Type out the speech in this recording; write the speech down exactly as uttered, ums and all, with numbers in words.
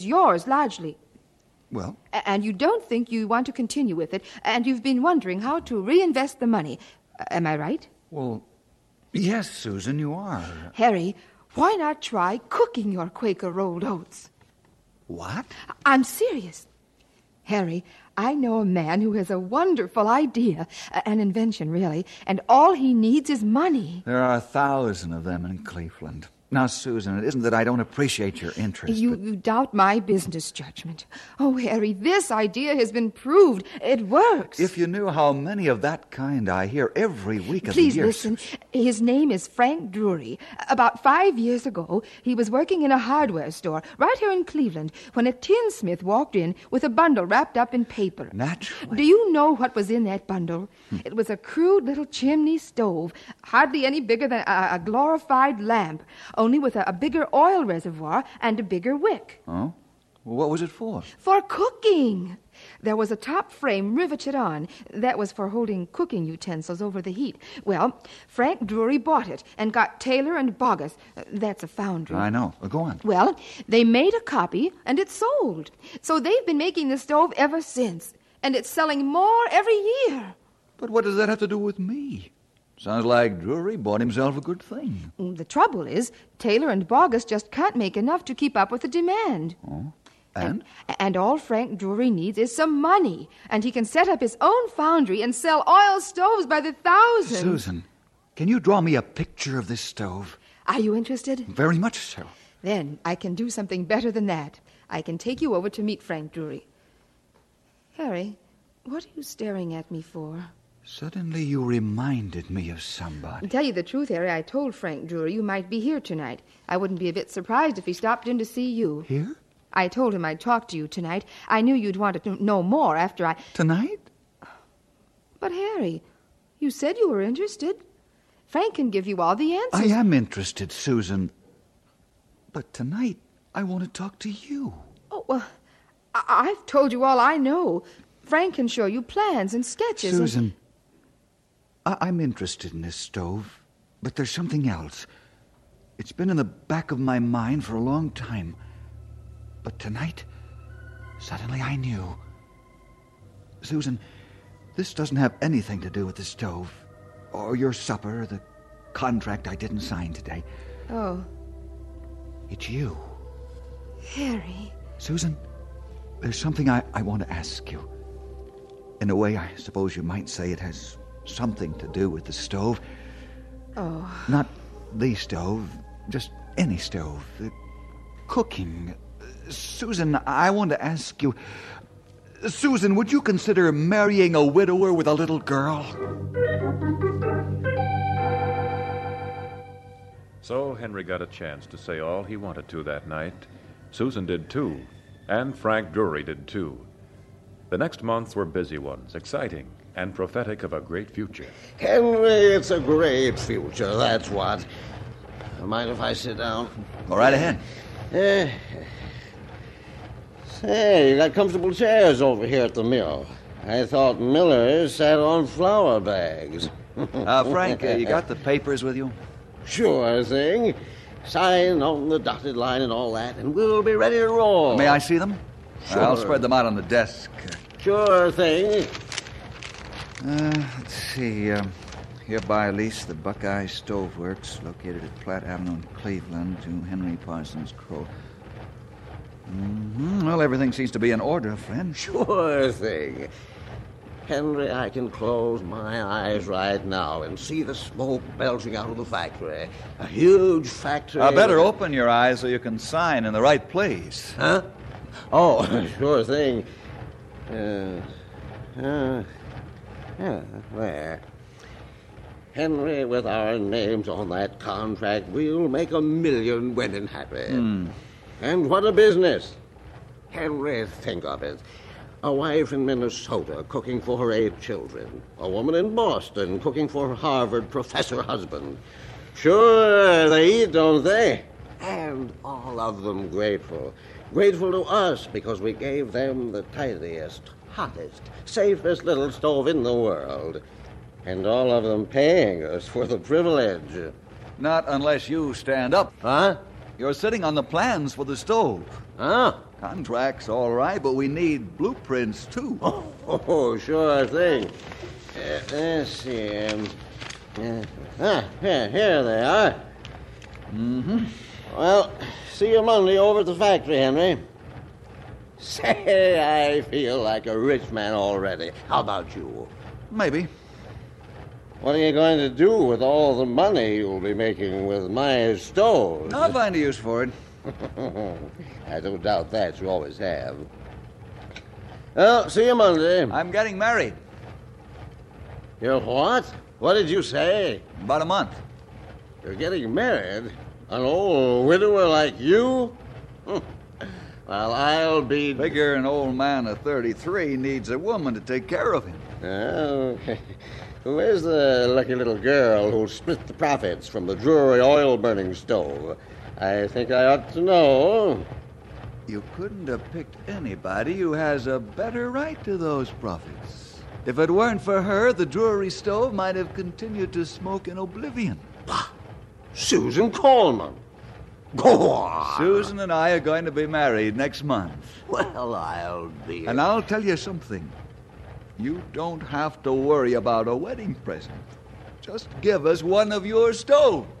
yours largely. Well? A- and you don't think you want to continue with it, and you've been wondering how to reinvest the money. Uh, am I right? Well, yes, Susan, you are. Harry, why not try cooking your Quaker rolled oats? What? I'm serious. Harry, I know a man who has a wonderful idea, an invention, really, and all he needs is money. There are a thousand of them in Cleveland. Now, Susan, it isn't that I don't appreciate your interest. You, but... you doubt my business judgment. Oh, Harry, this idea has been proved. It works. If you knew how many of that kind I hear every week of Please the year... Please listen. His name is Frank Drury. About five years ago, he was working in a hardware store right here in Cleveland when a tinsmith walked in with a bundle wrapped up in paper. Naturally. Do you know what was in that bundle? Hmm. It was a crude little chimney stove, hardly any bigger than a, a glorified lamp, only with a, a bigger oil reservoir and a bigger wick. Oh? Well, what was it for? For cooking. There was a top frame riveted on. That was for holding cooking utensils over the heat. Well, Frank Drury bought it and got Taylor and Bogus. Uh, that's a foundry. I know. Well, go on. Well, they made a copy and it sold. So they've been making the stove ever since. And it's selling more every year. But what does that have to do with me? Sounds like Drury bought himself a good thing. The trouble is, Taylor and Bogus just can't make enough to keep up with the demand. Oh? And? and? And all Frank Drury needs is some money. And he can set up his own foundry and sell oil stoves by the thousand. Susan, can you draw me a picture of this stove? Are you interested? Very much so. Then I can do something better than that. I can take you over to meet Frank Drury. Harry, what are you staring at me for? Suddenly you reminded me of somebody. To tell you the truth, Harry, I told Frank Drury you might be here tonight. I wouldn't be a bit surprised if he stopped in to see you. Here? I told him I'd talk to you tonight. I knew you'd want to know more after I... Tonight? But, Harry, you said you were interested. Frank can give you all the answers. I am interested, Susan. But tonight, I want to talk to you. Oh, well, I- I've told you all I know. Frank can show you plans and sketches. Susan... And... I- I'm interested in this stove, but there's something else. It's been in the back of my mind for a long time. But tonight, suddenly I knew. Susan, this doesn't have anything to do with the stove, or your supper, the contract I didn't sign today. Oh. It's you. Harry. Susan, there's something I, I want to ask you. In a way, I suppose you might say it has something to do with the stove. Oh. Not the stove, just any stove. Uh, cooking. Uh, Susan, I want to ask you... Susan, would you consider marrying a widower with a little girl? So Henry got a chance to say all he wanted to that night. Susan did too, and Frank Drury did too. The next months were busy ones, exciting, and prophetic of a great future. Henry, it's a great future, that's what. Mind if I sit down? Go right ahead. Uh, say, you got comfortable chairs over here at the mill. I thought Millers sat on flour bags. uh, Frank, uh, you got the papers with you? Sure thing. Sign on the dotted line and all that, and we'll be ready to roll. May I see them? Sure. Uh, I'll spread them out on the desk. Sure thing. Uh, let's see. Um, hereby lease the Buckeye Stove Works, located at Platt Avenue in Cleveland, to Henry Parsons Crowe. Mm-hmm. Well, everything seems to be in order, friend. Sure thing. Henry, I can close my eyes right now and see the smoke belching out of the factory. A huge factory. I better open your eyes so you can sign in the right place. Huh? Oh, sure thing. Uh, uh, yeah, there. Henry, with our names on that contract, we'll make a million women happy. Mm. And what a business. Henry, think of it. A wife in Minnesota cooking for her eight children. A woman in Boston cooking for her Harvard professor husband. Sure, they eat, don't they? And all of them grateful. Grateful to us because we gave them the tidiest, hottest, safest little stove in the world. And all of them paying us for the privilege. Not unless you stand up. Huh? You're sitting on the plans for the stove. Huh? Contract's all right, but we need blueprints, too. Oh, oh sure thing. Uh, let's see. Um, uh, ah, here, here they are. Mm-hmm. Well, see you Monday over at the factory, Henry. Say, I feel like a rich man already. How about you? Maybe. What are you going to do with all the money you'll be making with my stove? I'll find a use for it. I don't doubt that. You always have. Well, see you Monday. I'm getting married. You're what? What did you say? About a month. You're getting married? An old widower like you? Well, I'll be... Figure an old man of thirty-three needs a woman to take care of him. Oh, where's the lucky little girl who'll split the profits from the Drury oil-burning stove? I think I ought to know. You couldn't have picked anybody who has a better right to those profits. If it weren't for her, the Drury stove might have continued to smoke in oblivion. Susan Coleman. Go on. Susan and I are going to be married next month. Well, I'll be... And I'll tell you something. You don't have to worry about a wedding present. Just give us one of your stoves.